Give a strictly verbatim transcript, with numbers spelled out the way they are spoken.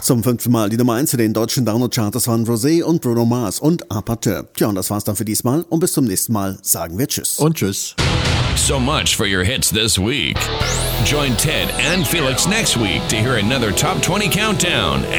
Zum fünften Mal die Nummer eins in den deutschen Download-Charts waren Rosé und Bruno Mars und Apateur. Tja, und das war's dann für diesmal und bis zum nächsten Mal sagen wir Tschüss. Und Tschüss. So much for your hits this week. Join Ted and Felix next week to hear another Top twenty Countdown.